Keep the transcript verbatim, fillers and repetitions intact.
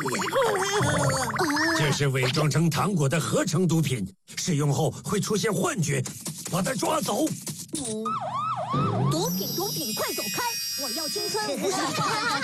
这是伪装成糖果的合成毒品，使用后会出现幻觉，把它抓走。 毒品，毒品，快走开！我要青春，不是伤害。